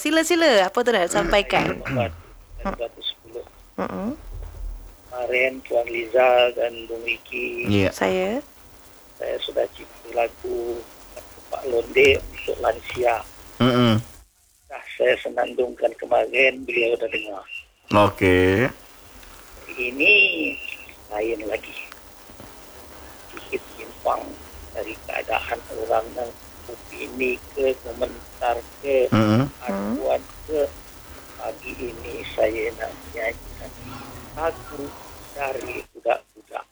Sila. Apa tu nak sampaikan? Nomor 110. Kemarin Tuan Liza dan Bung Riki, Saya sudah cipta lagu Pak Londe untuk lansia. Nah, saya senandungkan kemarin, beliau dah dengar. Oke. Ini lain lagi. Sedikit simpang dari keadaan orang yang opini ke, komentar ke, aduan ke. Pagi ini saya nak nyanyikan lagu dari budak-budak.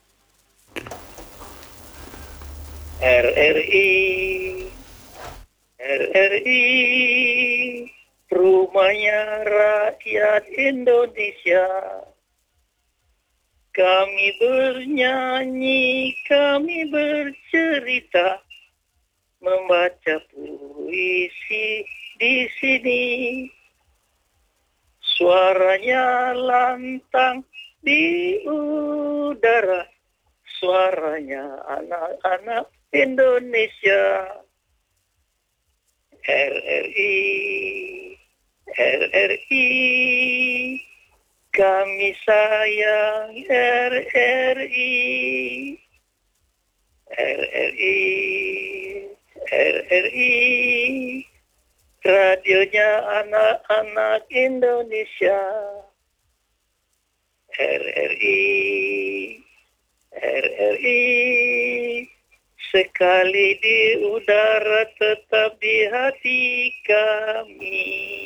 RRI, rumahnya rakyat Indonesia. Kami bernyanyi, kami bercerita, membaca puisi di sini. Suaranya lantang di udara, suaranya anak-anak Indonesia. RRI, kami sayang RRI, radionya anak-anak Indonesia. RRI, sekali di udara tetap di hati kami.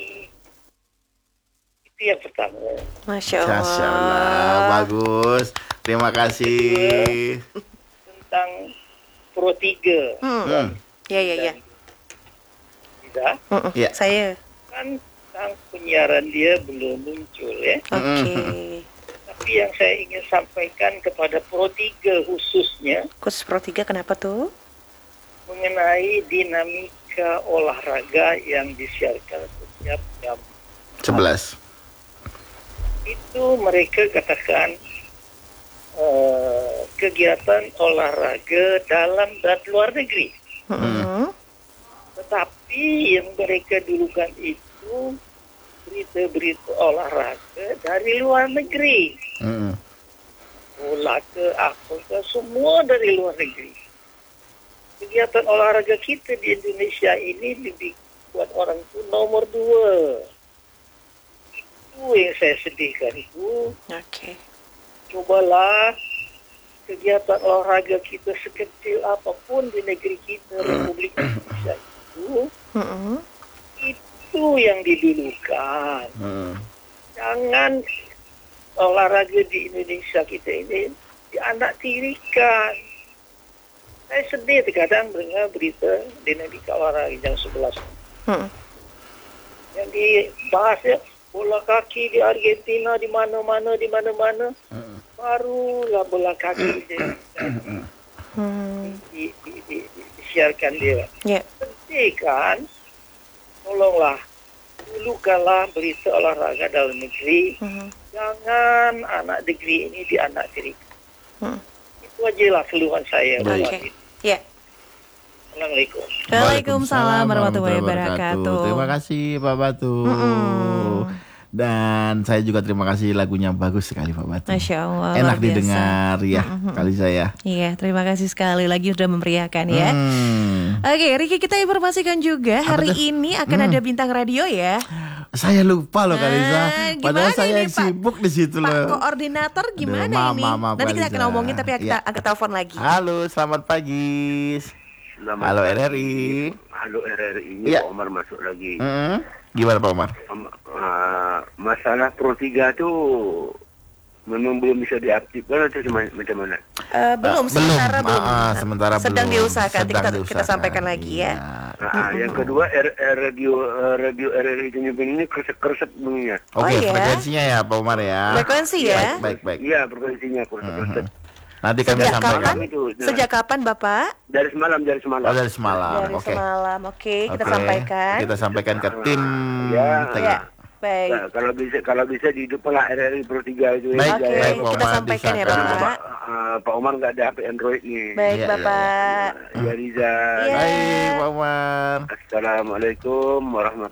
Itu yang pertama. Masya Allah. Masya Allah, bagus. Terima kasih. Tentang Pro 3. Ya. Tidak. Ya. Saya. Kan penyiaran dia belum muncul ya. Oke. Tapi yang saya ingin sampaikan kepada Pro 3 khususnya, Khusus Pro 3 kenapa tuh? mengenai dinamika olahraga yang disiarkan setiap jam 11. itu mereka katakan kegiatan olahraga dalam dan luar negeri. Tetapi yang mereka dulukan itu berita-berita olahraga dari luar negeri. Bola ke apa ke, semua dari luar negeri. Kegiatan olahraga kita di Indonesia ini dibuat orang itu nomor 2. Itu yang saya sedihkan itu. Oke. Cobalah kegiatan olahraga kita sekecil apapun di negeri kita, Republik Indonesia itu yang didulukan. Jangan olahraga di Indonesia kita ini dianak tirikan. Saya sedih terkadang dengar berita dinamika olahraga jam 11. Yang dibahas ya, bola kaki di Argentina di mana-mana. Barulah bola kaki disiarkan dia. Sedih kan? Tolonglah, dulukanlah berita olahraga dalam negeri. Jangan anak negeri ini dianak tirikan. Itu aja lah keluhan saya. Oke. Ya. Assalamualaikum. Waalaikumsalam warahmatullahi wabarakatuh. Terima kasih Pak Batu. Dan saya juga terima kasih, lagunya bagus sekali Pak Batu. Masya Allah. Enak didengar ya kali saya. Iya, terima kasih sekali lagi sudah memeriahkan ya. Oke, Riki, kita informasikan juga hari ini akan ada bintang radio ya. Saya lupa loh Kalisa. Padahal saya yang Pak? sibuk di situ Pak loh. Koordinator gimana Aduh, ini? maaf, Nanti kita akan Kalisa. ngomongin tapi kita angkat telepon lagi. Halo, selamat pagi. Halo RRI. Halo RRI, ini Ya. Pak Omar masuk lagi. Gimana Pak Omar? Masalah Pro 3 tuh memang belum bisa diaktifkan atau macam mana? Belum, sementara belum. Sementara sedang belum. diusahakan. Nanti Sedang kita sampaikan lagi ya. Yang kedua, radio RRI Tanjung ini kresek-kresek bunyinya. Oke, Oh, ya? frekuensinya ya Pak Omar ya. Frekuensi ya. Baik. Iya, frekuensinya kresek-kresek. Nanti kami Sejak sampaikan. kapan? Sejak kapan Bapak? Dari semalam. Oh, dari semalam. Dari Oke. semalam. Oke, kita Oke. sampaikan. Kita sampaikan ke tim. Ya. Ya, baik. Nah, kalau bisa dihidupkan RRI Pro 3 itu. Baik, Oke, baik, Pak kita Omar, sampaikan ya disahkan. Bapak. Pak Omar nggak ada HP Android nih. Baik Iya, Bapak. Ya Riza. Iya. Baik Pak Omar. Assalamualaikum warahmatullahi